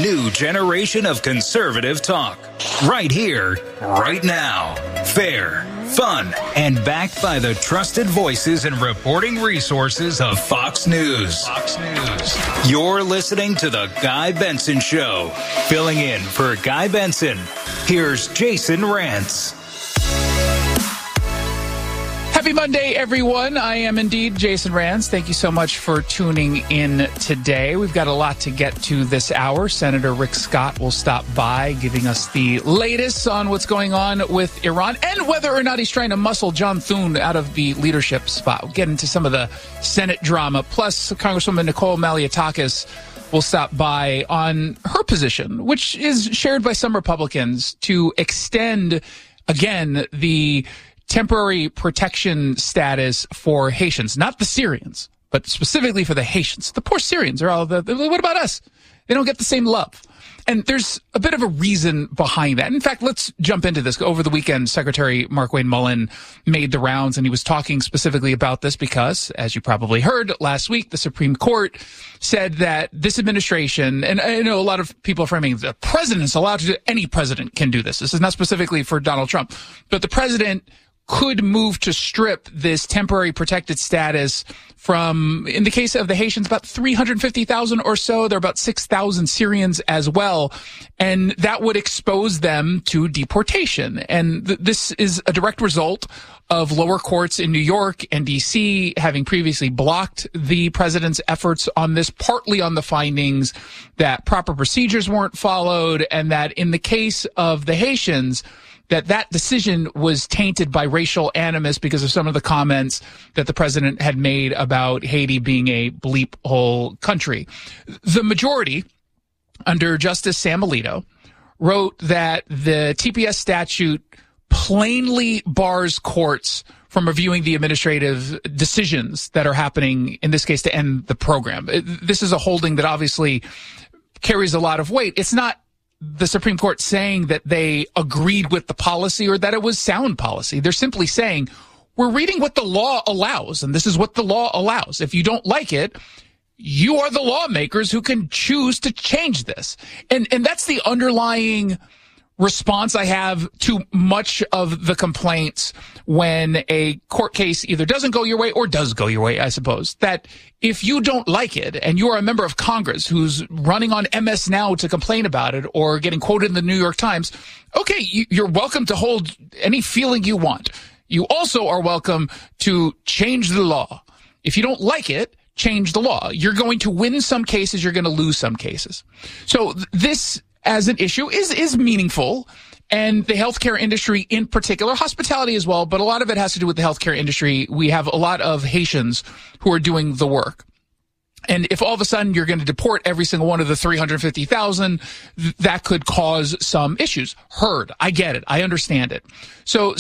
new generation of conservative talk. Right here, right now. Fair, fun, and backed by the trusted voices and reporting resources of Fox News. You're listening to The Guy Benson Show. Filling in for Guy Benson, here's Jason Rantz. Happy Monday, everyone. I am indeed Jason Rantz. Thank you so much for tuning in today. We've got a lot to get to this hour. Senator Rick Scott will stop by, giving us the latest on what's going on with Iran and whether or not he's trying to muscle John Thune out of the leadership spot. We'll get into some of the Senate drama. Plus, Congresswoman Nicole Malliotakis will stop by on her position, which is shared by some Republicans, to extend, again, the temporary protection status for Haitians, not the Syrians, but specifically for the Haitians. The poor Syrians are all what about us? They don't get the same love. And there's a bit of a reason behind that. In fact, let's jump into this. Over the weekend, Secretary Markwayne Mullin made the rounds, and he was talking specifically about this because, as you probably heard last week, the Supreme Court said that this administration, and I know a lot of people are framing the president's allowed to do, any president can do this. This is not specifically for Donald Trump, but the president could move to strip this temporary protected status from, in the case of the Haitians, about 350,000 or so. There are about 6,000 Syrians as well. And that would expose them to deportation. And this is a direct result of lower courts in New York and D.C. having previously blocked the president's efforts on this, partly on the findings that proper procedures weren't followed, and that in the case of the Haitians, that decision was tainted by racial animus because of some of the comments that the president had made about Haiti being a bleep hole country. The majority, under Justice Sam Alito, wrote that the TPS statute plainly bars courts from reviewing the administrative decisions that are happening, in this case, to end the program. This is a holding that obviously carries a lot of weight. It's not the Supreme Court saying that they agreed with the policy or that it was sound policy. They're simply saying, we're reading what the law allows, and this is what the law allows. If you don't like it, you are the lawmakers who can choose to change this. And that's the underlying response I have to much of the complaints when a court case either doesn't go your way or does go your way, I suppose. That if you don't like it and you are a member of Congress who's running on MS Now to complain about it or getting quoted in the New York Times, okay, you're welcome to hold any feeling you want. You also are welcome to change the law. If you don't like it, change the law. You're going to win some cases, you're going to lose some cases. So this, as an issue, is meaningful, and the healthcare industry in particular, hospitality as well, but a lot of it has to do with the healthcare industry. We have a lot of Haitians who are doing the work. And if all of a sudden you're going to deport every single one of the 350,000, that could cause some issues. Heard. I get it. I understand it. So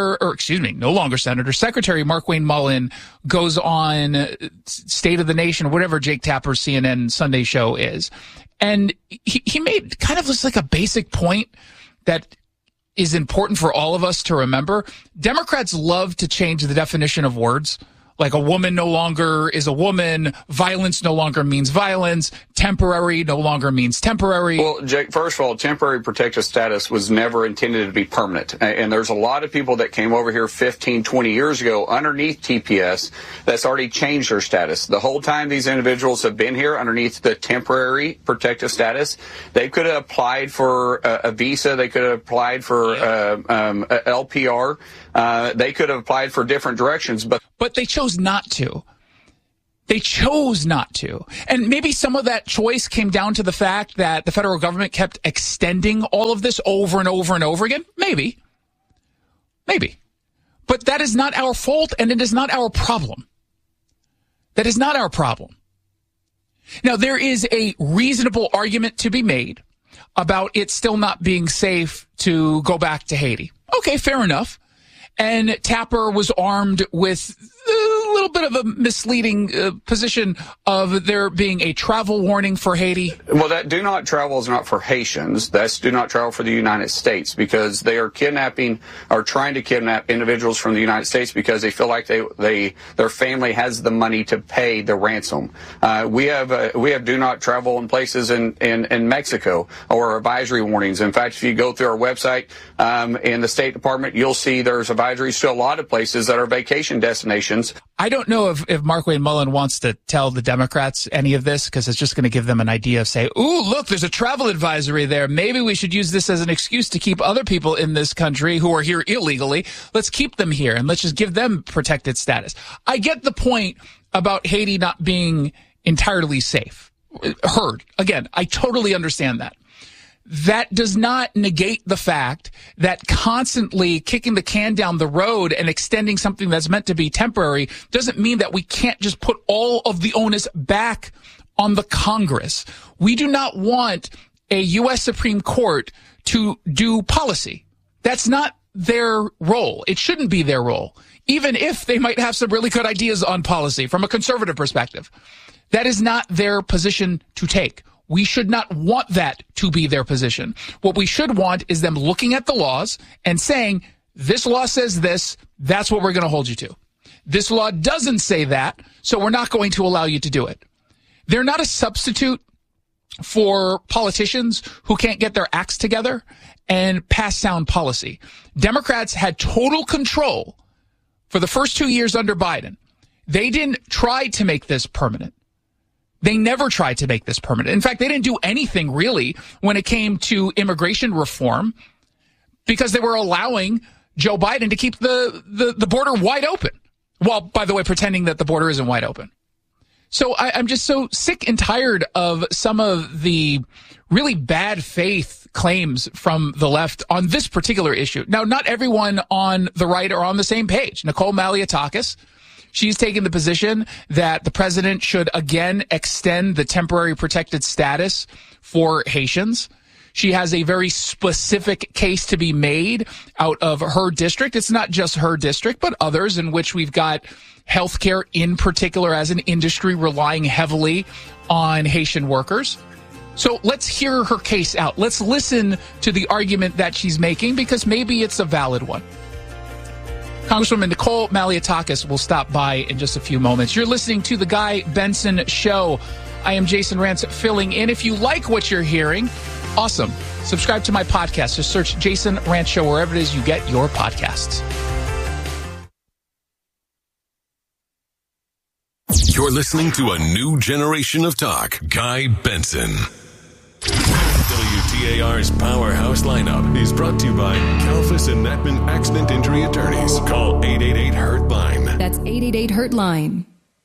no longer Senator, Secretary Markwayne Mullin goes on State of the Nation, whatever Jake Tapper's CNN Sunday show is. And he made kind of just like a basic point that is important for all of us to remember. Democrats love to change the definition of words. Like, a woman no longer is a woman, violence no longer means violence, temporary no longer means temporary. Well, Jake, first of all, temporary protective status was never intended to be permanent. And there's a lot of people that came over here 15, 20 years ago underneath TPS that's already changed their status. The whole time these individuals have been here underneath the temporary protective status, they could have applied for a visa. They could have applied for LPR. They could have applied for different directions, but they chose not to. They chose not to. And maybe some of that choice came down to the fact that the federal government kept extending all of this over and over and over again. Maybe. But that is not our fault, and it is not our problem. That is not our problem. Now, there is a reasonable argument to be made about it still not being safe to go back to Haiti. Okay, fair enough. And Tapper was armed with little bit of a misleading position of there being a travel warning for Haiti? Well, that do not travel is not for Haitians. That's do not travel for the United States, because they are kidnapping or trying to kidnap individuals from the United States because they feel like their family has the money to pay the ransom. We have do not travel in places in Mexico, or advisory warnings. In fact, if you go through our website in the State Department, you'll see there's advisories to a lot of places that are vacation destinations. I don't know if Markwayne Mullin wants to tell the Democrats any of this, because it's just going to give them an idea of, say, ooh, look, there's a travel advisory there. Maybe we should use this as an excuse to keep other people in this country who are here illegally. Let's keep them here and let's just give them protected status. I get the point about Haiti not being entirely safe. Heard. Again, I totally understand that. That does not negate the fact that constantly kicking the can down the road and extending something that's meant to be temporary doesn't mean that we can't just put all of the onus back on the Congress. We do not want a U.S. Supreme Court to do policy. That's not their role. It shouldn't be their role, even if they might have some really good ideas on policy from a conservative perspective. That is not their position to take. We should not want that to be their position. What we should want is them looking at the laws and saying, this law says this, that's what we're going to hold you to. This law doesn't say that, so we're not going to allow you to do it. They're not a substitute for politicians who can't get their acts together and pass sound policy. Democrats had total control for the first 2 years under Biden. They didn't try to make this permanent. They never tried to make this permanent. In fact, they didn't do anything really when it came to immigration reform, because they were allowing Joe Biden to keep the border wide open. While, by the way, pretending that the border isn't wide open. So I'm just so sick and tired of some of the really bad faith claims from the left on this particular issue. Now, not everyone on the right are on the same page. Nicole Malliotakis, she's taken the position that the president should again extend the temporary protected status for Haitians. She has a very specific case to be made out of her district. It's not just her district, but others in which we've got healthcare in particular as an industry relying heavily on Haitian workers. So let's hear her case out. Let's listen to the argument that she's making, because maybe it's a valid one. Congresswoman Nicole Malliotakis will stop by in just a few moments. You're listening to The Guy Benson Show. I am Jason Rantz filling in. If you like what you're hearing, awesome. Subscribe to my podcast. Just search Jason Rantz Show wherever it is you get your podcasts. You're listening to a new generation of talk. Guy Benson. WTAR's Powerhouse Lineup is brought to you by Kalfas and Netman Accident Injury Attorneys. Call 888-HURT-LINE. That's 888-HURT-LINE.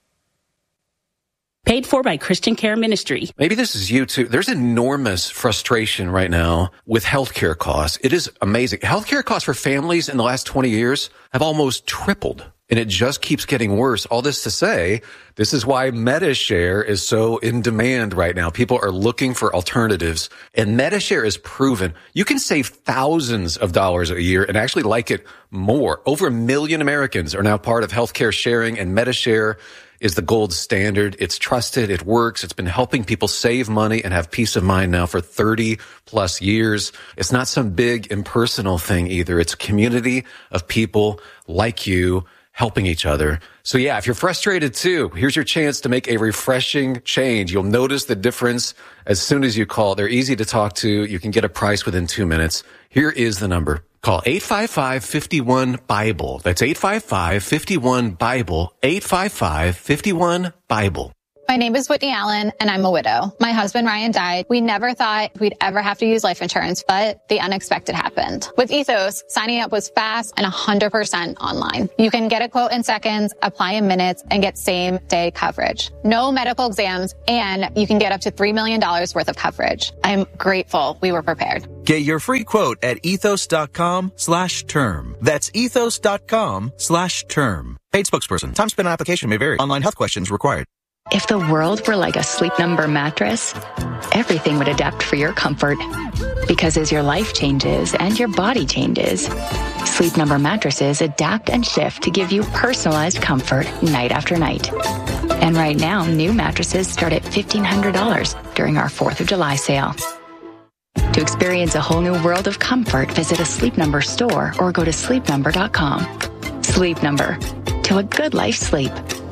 Paid for by Christian Care Ministry. Maybe this is you too. There's enormous frustration right now with healthcare costs. It is amazing. Healthcare costs for families in the last 20 years have almost tripled. And it just keeps getting worse. All this to say, this is why Medi-Share is so in demand right now. People are looking for alternatives. And Medi-Share is proven. You can save thousands of dollars a year and actually like it more. Over 1 million Americans are now part of healthcare sharing, and Medi-Share is the gold standard. It's trusted. It works. It's been helping people save money and have peace of mind now for 30 plus years. It's not some big impersonal thing either. It's a community of people like you helping each other. So yeah, if you're frustrated too, here's your chance to make a refreshing change. You'll notice the difference as soon as you call. They're easy to talk to. You can get a price within 2 minutes. Here is the number. Call 855-51-BIBLE. That's 855-51-BIBLE. 855-51-BIBLE. My name is Whitney Allen, and I'm a widow. My husband, Ryan, died. We never thought we'd ever have to use life insurance, but the unexpected happened. With Ethos, signing up was fast and 100% online. You can get a quote in seconds, apply in minutes, and get same-day coverage. No medical exams, and you can get up to $3 million worth of coverage. I'm grateful we were prepared. Get your free quote at ethos.com/term. That's ethos.com/term. Paid spokesperson. Time spent on application may vary. Online health questions required. If the world were like a Sleep Number mattress, everything would adapt for your comfort. Because as your life changes and your body changes, Sleep Number mattresses adapt and shift to give you personalized comfort night after night. And right now, new mattresses start at $1,500 during our 4th of July sale. To experience a whole new world of comfort, visit a Sleep Number store or go to sleepnumber.com. Sleep Number. To a good life sleep.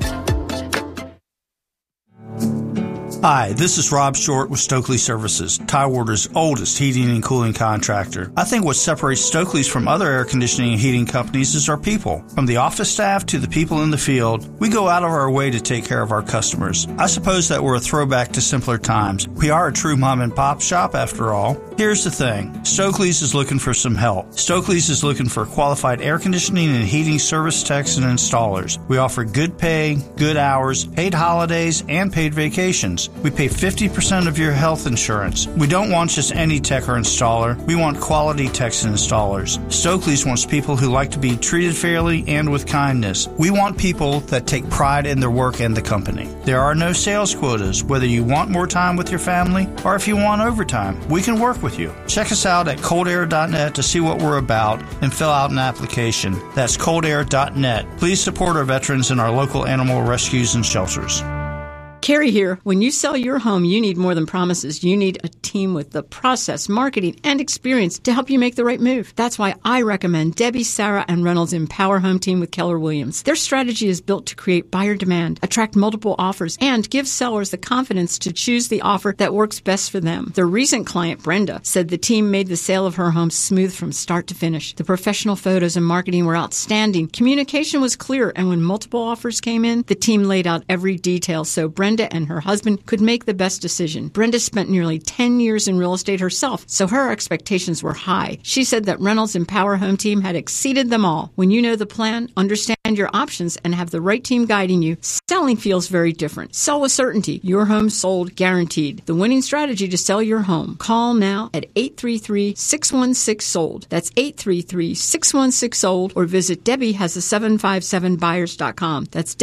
Hi, this is Rob Short with Stokely Services, Tidewater's oldest heating and cooling contractor. I think what separates Stokely's from other air conditioning and heating companies is our people. From the office staff to the people in the field, we go out of our way to take care of our customers. I suppose that we're a throwback to simpler times. We are a true mom and pop shop after all. Here's the thing. Stokely's is looking for some help. Stokely's is looking for qualified air conditioning and heating service techs and installers. We offer good pay, good hours, paid holidays, and paid vacations. We pay 50% of your health insurance. We don't want just any tech or installer. We want quality techs and installers. Stokely's wants people who like to be treated fairly and with kindness. We want people that take pride in their work and the company. There are no sales quotas, whether you want more time with your family or if you want overtime. We can work with you. Check us out at coldair.net to see what we're about and fill out an application. That's coldair.net. Please support our veterans and our local animal rescues and shelters. Carrie here. When you sell your home, you need more than promises. You need a team with the process, marketing, and experience to help you make the right move. That's why I recommend Debbie, Sarah, and Reynolds Empower Home Team with Keller Williams. Their strategy is built to create buyer demand, attract multiple offers, and give sellers the confidence to choose the offer that works best for them. Their recent client, Brenda, said the team made the sale of her home smooth from start to finish. The professional photos and marketing were outstanding. Communication was clear, and when multiple offers came in, the team laid out every detail so Brenda and her husband could make the best decision. Brenda spent nearly 10 years in real estate herself, so her expectations were high. She said that Reynolds Empower Home Team had exceeded them all. When you know the plan, understand your options, and have the right team guiding you, selling feels very different. Sell with certainty. Your home sold guaranteed. The winning strategy to sell your home. Call now at 833-616-SOLD. That's 833-616-SOLD, or visit DebbieHasA757buyers.com. That's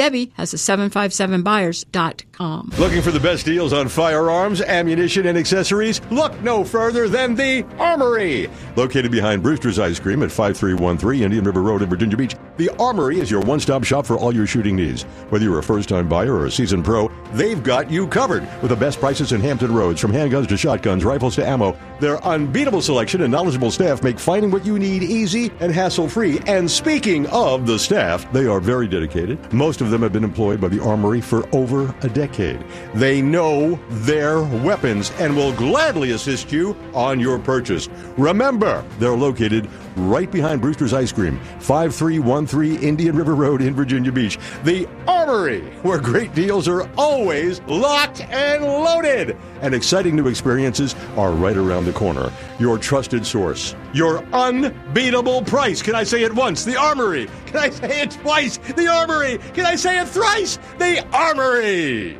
DebbieHasA757buyers.com. Looking for the best deals on firearms, ammunition, and accessories? Look no further than the Armory. Located behind Brewster's Ice Cream at 5313 Indian River Road in Virginia Beach, the Armory is your one-stop shop for all your shooting needs. Whether you're a first-time buyer or a seasoned pro, they've got you covered with the best prices in Hampton Roads. From handguns to shotguns, rifles to ammo, their unbeatable selection and knowledgeable staff make finding what you need easy and hassle-free. And speaking of the staff, they are very dedicated. Most of them have been employed by the Armory for over a decade. They know their weapons and will gladly assist you on your purchase. Remember, they're located right behind Brewster's Ice Cream, 5313 Indian River Road in Virginia Beach. The Armory, where great deals are always locked and loaded. And exciting new experiences are right around the corner. Your trusted source. Your unbeatable price. Can I say it once? The Armory. Can I say it twice? The Armory. Can I say it thrice? The Armory.